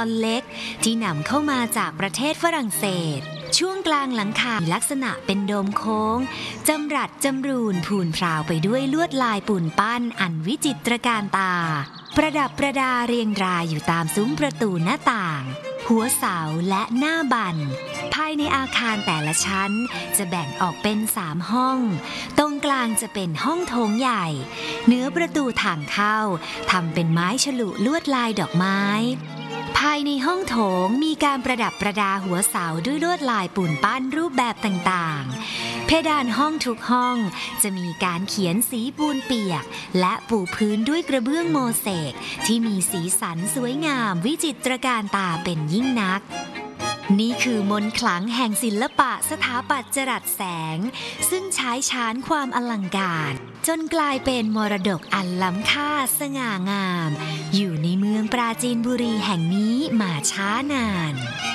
อนเล็กที่นำเข้ามาจากประเทศฝรั่งเศสช่วงกลางหลังคาลักษณะเป็นโดมโค้งจำรัดจำรูนพูนพราวไปด้วยลวดลายปูนปั้นอันวิจิตรการตาประดับประดาเรียงรายอยู่ตามซุ้มประตูหน้าต่างหัวเสาและหน้าบันภายในอาคารแต่ละชั้นจะแบ่งออกเป็น3ห้องตรงกลางจะเป็นห้องโถงใหญ่เหนือประตูทางเข้าทำเป็นไม้ฉลุลวดลายดอกไม้ภายในห้องโถงมีการประดับประดาหัวเสาด้วยลวดลายปูนปั้นรูปแบบต่างๆเพดานห้องทุกห้องจะมีการเขียนสีปูนเปียกและปูพื้นด้วยกระเบื้องโมเสกที่มีสีสันสวยงามวิจิตรการตาเป็นยิ่งนักนี่คือมนต์ขลังแห่งศิลปะสถาปัตย์จรัสแสงซึ่งใช้ชานความอลังการจนกลายเป็นมรดกอันล้ำค่าสง่างามอยู่ในเมืองปราจีนบุรีแห่งนี้มาช้านาน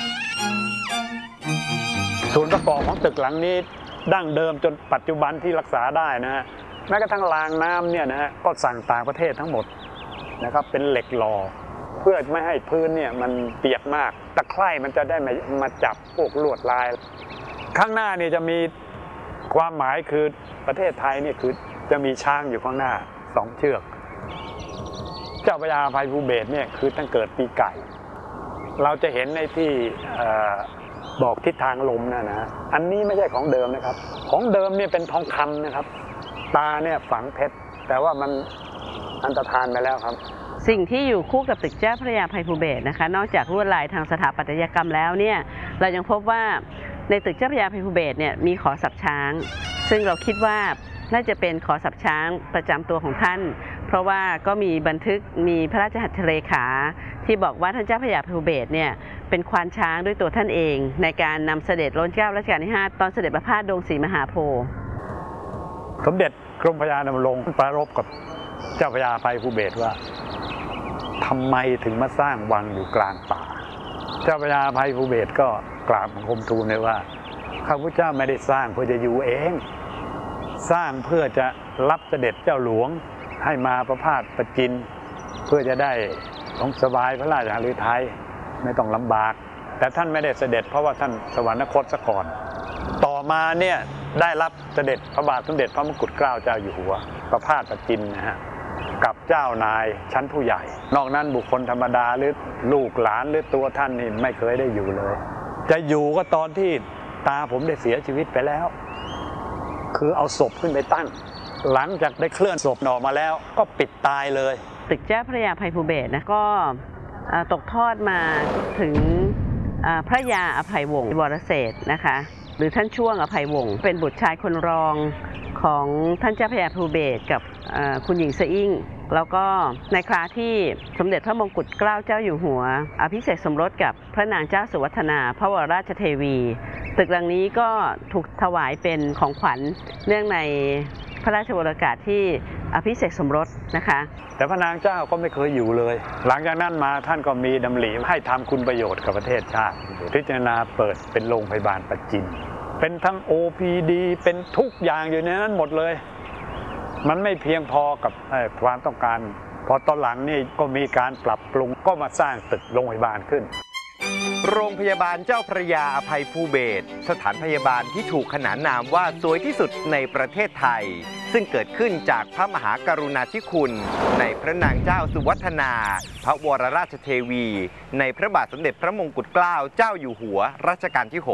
ส่วนประกอบของตึกหลังนี้ดั้งเดิมจนปัจจุบันที่รักษาได้นะฮะแม้กระทั่งรางน้ำเนี่ยนะฮะก็สั่งต่างประเทศทั้งหมดนะครับเป็นเหล็กหล่อเพื่อไม่ให้พื้นเนี่ยมันเปียกมากตะไคร่มันจะได้มาจับพวกลวดลายข้างหน้านี่จะมีความหมายคือประเทศไทยนี่คือจะมีช้างอยู่ข้างหน้า2เชือกเจ้าพระยาอภัยภูเบศรเนี่ยคือตั้งเกิดปีไก่เราจะเห็นในที่บอกทิศทางลมนะอันนี้ไม่ใช่ของเดิมนะครับของเดิมเนี่ยเป็นทองคำนะครับตาเนี่ยฝังเพชรแต่ว่ามันอันตรธานไปแล้วครับสิ่งที่อยู่คู่กับตึกเจ้าพระยาอภัยภูเบศรนะคะนอกจากลวดลายทางสถาปัตยกรรมแล้วเนี่ยเรายังพบว่าในตึกเจ้าพระยาอภัยภูเบศรเนี่ยมีขอศัพท์ช้างซึ่งเราคิดว่าน่าจะเป็นขอศัพท์ช้างประจำตัวของท่านเพราะว่าก็มีบันทึกมีพระราชหัตถเลขาที่บอกว่าท่านเจ้าพระยาอภัยภูเบศรเนี่ยเป็นควานช้างด้วยตัวท่านเองในการนำเสด็จล้นเกล้ารัชกาลที่5ตอนเสด็จประพาสดงศรีมหาโพธิ์สมเด็จกรมพระยาดำรงปรารภกับเจ้าพระยาอภัยภูเบศรว่าทำไมถึงมาสร้างวังอยู่กลางป่าเจ้าพระยาอภัยภูเบศรก็กราบบังคมทูลเลยว่าข้าพเจ้าไม่ได้สร้างเพื่อจะอยู่เองสร้างเพื่อจะรับเสด็จเจ้าหลวงให้มาประพาสประจินเพื่อจะได้ต้องสบายพระราชฤทัยไม่ต้องลำบากแต่ท่านไม่ได้เสด็จเพราะว่าท่านสวรรคตซะก่อนต่อมาเนี่ยได้รับเสด็จพระบาทสมเด็จพระมงกุฎเกล้าเจ้าอยู่หัวประพาสประจินนะฮะกับเจ้านายชั้นผู้ใหญ่นอกนั้นบุคคลธรรมดาหรือลูกหลานหรือตัวท่านนี่ไม่เคยได้อยู่เลยจะอยู่ก็ตอนที่ตาผมได้เสียชีวิตไปแล้วคือเอาศพขึ้นไปตั้งหลังจากได้เคลื่อนศพออกมาแล้วก็ปิดตายเลยตึกเจ้าพระยาอภัยภูเบศรนะก็ตกทอดมาถึงพระยาอภัยวงศ์วรเศรษฐ์นะคะหรือท่านช่วงอภัยวงศ์เป็นบุตรชายคนรองของท่านเจ้าพระยาอภัยภูเบศรกับคุณหญิงสะอิ่งแล้วก็ในคราที่สมเด็จพระมงกุฎเกล้าเจ้าอยู่หัวอภิเษกสมรสกับพระนางเจ้าสุวัฒนาพระวรราชเทวีตึกหลังนี้ก็ถูกถวายเป็นของขวัญเนื่องในพระราชวโรกาสที่อภิเษกสมรสนะคะแต่พระนางเจ้าก็ไม่เคยอยู่เลยหลังจากนั้นมาท่านก็มีดำริให้ทำคุณประโยชน์กับประเทศชาติพิจารณาเปิดเป็นโรงพยาบาลประจินเป็นทั้ง OPD เป็นทุกอย่างอยู่ในนั้นหมดเลยมันไม่เพียงพอกับความต้องการพอตอนหลังนี่ก็มีการปรับปรุงก็มาสร้างตึกโรงพยาบาลขึ้นโรงพยาบาลเจ้าพระยาอภัยภูเบศรสถานพยาบาลที่ถูกขนานนามว่าสวยที่สุดในประเทศไทยซึ่งเกิดขึ้นจากพระมหากรุณาธิคุณในพระนางเจ้าสุวัฒนาพระวรราชเทวีในพระบาทสมเด็จพระมงกุฎเกล้าเจ้าอยู่หัวรัชกาลที่ 6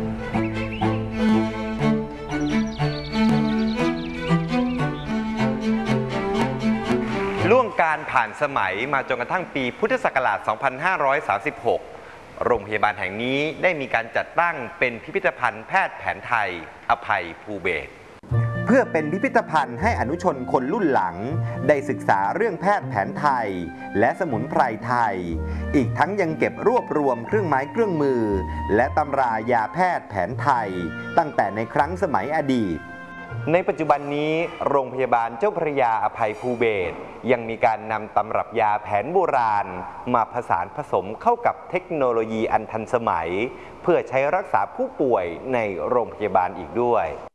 ล่วงการผ่านสมัยมาจนกระทั่งปีพุทธศักราช 2536 โรงพยาบาลแห่งนี้ได้มีการจัดตั้งเป็นพิพิธภัณฑ์แพทย์แผนไทยอภัยภูเบศรเพื่อเป็นพิพิธภัณฑ์ให้อนุชนคนรุ่นหลังได้ศึกษาเรื่องแพทย์แผนไทยและสมุนไพรไทยอีกทั้งยังเก็บรวบรวมเครื่องไม้เครื่องมือและตำรายาแพทย์แผนไทยตั้งแต่ในครั้งสมัยอดีตในปัจจุบันนี้โรงพยาบาลเจ้าพระยาอภัยภูเบศรยังมีการนำตำรับยาแผนโบราณมาผสานผสมเข้ากับเทคโนโลยีอันทันสมัยเพื่อใช้รักษาผู้ป่วยในโรงพยาบาลอีกด้วย